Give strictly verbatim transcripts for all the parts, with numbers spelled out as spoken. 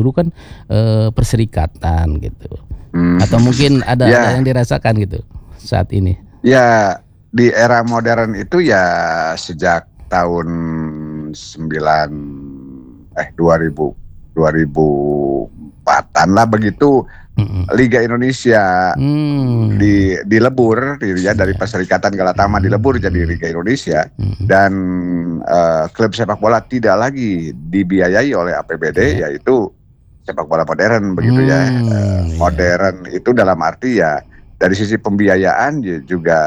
dulu kan uh, perserikatan gitu. Hmm. Atau mungkin ada, Ya. ada yang dirasakan gitu saat ini. Ya, di era modern itu ya sejak tahun sembilan eh dua ribu dua ribu empatan lah begitu. Mm-mm. Liga Indonesia Hmm. di dilebur ya dari Ya. Perserikatan Galatama dilebur jadi Liga Indonesia. Mm-mm. Dan uh, klub sepak bola tidak lagi dibiayai oleh A P B D, Ya. yaitu sepak bola modern begitu Hmm, ya. Uh, iya. modern itu dalam arti ya dari sisi pembiayaan juga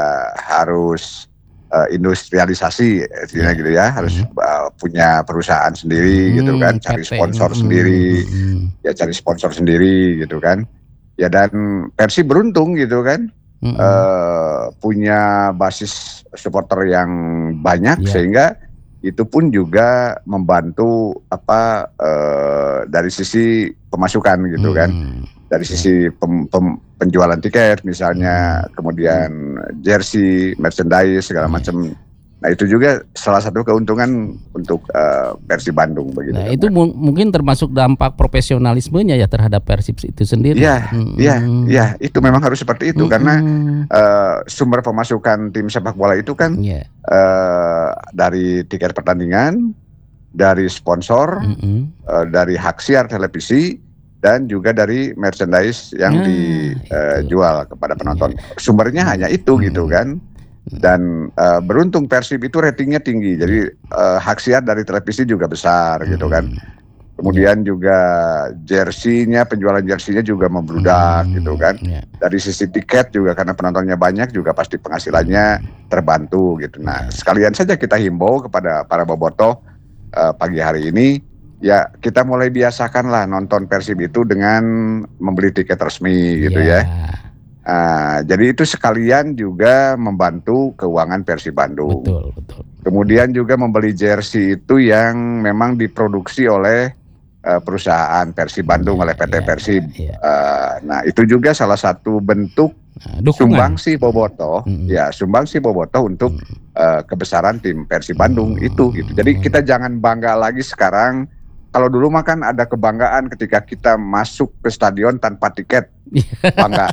harus uh, industrialisasi Ya. gitu ya, harus Hmm. uh, punya perusahaan sendiri Hmm, gitu kan, cari P T. sponsor Hmm, sendiri, hmm, ya cari sponsor sendiri gitu kan. Ya dan Persib beruntung gitu kan, hmm. uh, punya basis supporter yang banyak, Ya. sehingga itu pun juga membantu apa uh, dari sisi pemasukan gitu kan, Hmm. dari Ya. sisi pem, pem, penjualan tiket misalnya, Hmm. kemudian jersey, merchandise segala Ya. macam. Nah itu juga salah satu keuntungan untuk uh, Persib Bandung begitu. Nah kan, itu mu- mungkin termasuk dampak profesionalismenya ya terhadap Persib itu sendiri. Iya, Hmm. iya, iya, itu memang harus seperti itu. Hmm. Karena uh, sumber pemasukan tim sepak bola itu kan Yeah. uh, dari tiket pertandingan, dari sponsor, Hmm. uh, dari hak siar televisi, dan juga dari merchandise yang Nah, dijual uh, kepada penonton. Yeah. Sumbernya Hmm. hanya itu Hmm. gitu kan. Dan uh, beruntung Persib itu ratingnya tinggi, jadi uh, hak siar dari televisi juga besar Hmm. gitu kan. Kemudian yeah. juga jersinya, penjualan jersinya juga membludak hmm, gitu kan. Yeah. Dari sisi tiket juga karena penontonnya banyak juga pasti penghasilannya terbantu gitu. Nah yeah. sekalian saja kita himbau kepada para bobotoh uh, pagi hari ini, ya kita mulai biasakanlah nonton Persib itu dengan membeli tiket resmi gitu yeah. ya. Uh, jadi itu sekalian juga membantu keuangan Persib Bandung. Betul, betul. Kemudian juga membeli jersey itu yang memang diproduksi oleh uh, perusahaan Persib Bandung, ya, oleh P T ya, Persib. Ya, ya. Uh, nah itu juga salah satu bentuk nah, sumbangsi bobotoh, hmm. ya sumbangsi bobotoh untuk hmm. uh, kebesaran tim Persib Bandung hmm. itu gitu. Jadi kita jangan bangga lagi sekarang. Kalau dulu mah kan ada kebanggaan ketika kita masuk ke stadion tanpa tiket, bangga.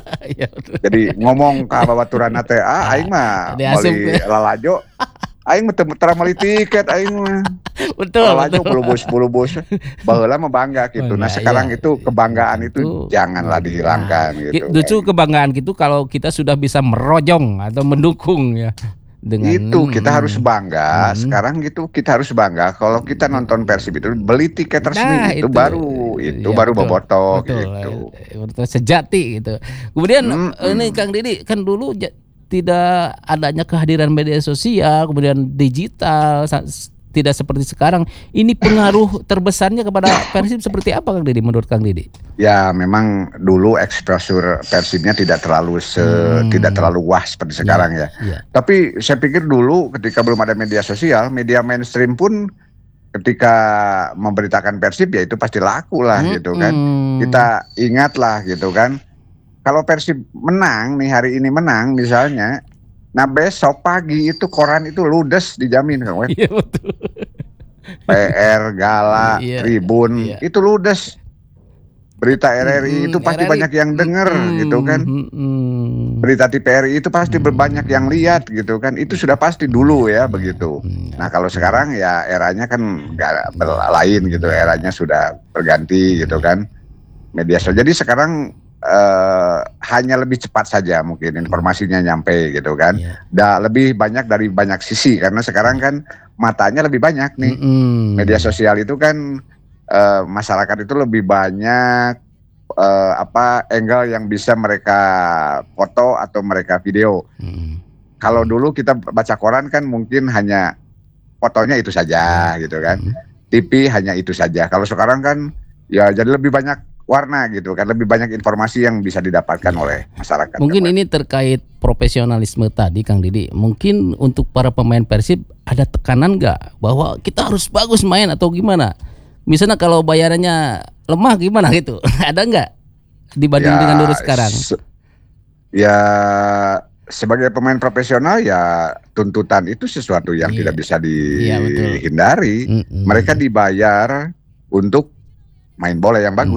Jadi ngomong ke babaturanna teh, ah aing mah meuli lalajo, aing mah teu meuli tiket aing mah. Betul. Lalajo bulubus-bulubus, baheula mah bangga gitu. Nah sekarang ya, itu kebanggaan itu, itu janganlah dihilangkan nah, gitu. Lucu kan. Kebanggaan gitu kalau kita sudah bisa merojong atau mendukung ya. Dengan, itu kita hmm, harus bangga hmm. sekarang gitu kita harus bangga kalau kita nonton Persib itu beli tiket resmi nah, itu, itu baru itu ya, baru bobotoh gitu betul, sejati gitu. Kemudian hmm, ini hmm. Kang Didi kan dulu j- tidak adanya kehadiran media sosial, kemudian digital tidak seperti sekarang. Ini pengaruh terbesarnya kepada Persib seperti apa Kang Didi menurut Kang Didi? Ya memang dulu eksposur Persibnya tidak terlalu se hmm. tidak terlalu wah seperti sekarang ya. ya. ya. Tapi saya pikir dulu ketika belum ada media sosial, media mainstream pun ketika memberitakan Persib ya itu pasti laku lah hmm. gitu kan. Kita ingatlah gitu kan. Kalau Persib menang nih hari ini menang misalnya, nah besok pagi itu koran itu ludes dijamin kan, iya, betul. P R, Gala, iya, Tribun iya. itu ludes. Berita R R I itu pasti R R I banyak yang denger mm, gitu kan. Mm, Berita T V R I itu pasti mm, banyak yang lihat gitu kan. Itu sudah pasti dulu ya begitu. Nah kalau sekarang ya eranya kan nggak lain gitu. Eranya sudah berganti gitu kan. Media sosial. Jadi sekarang uh, hanya lebih cepat saja mungkin informasinya nyampe gitu kan. Da, lebih banyak dari banyak sisi karena sekarang kan matanya lebih banyak nih. Media sosial itu kan Uh, masyarakat itu lebih banyak uh, apa angle yang bisa mereka foto atau mereka video. Hmm. Kalau dulu kita baca koran kan mungkin hanya fotonya itu saja hmm. gitu kan. Hmm. T V hanya itu saja. Kalau sekarang kan ya jadi lebih banyak warna gitu kan, lebih banyak informasi yang bisa didapatkan ya. oleh masyarakat. Mungkin ini terkait profesionalisme tadi Kang Didi. Mungkin untuk para pemain Persib ada tekanan nggak bahwa kita harus bagus main atau gimana? Misalnya kalau bayarannya lemah gimana gitu, ada nggak dibanding ya, dengan dulu sekarang? Se- ya sebagai pemain profesional ya tuntutan itu sesuatu yang yeah. tidak bisa dihindari. Yeah, betul. Mereka dibayar untuk main bola yang bagus.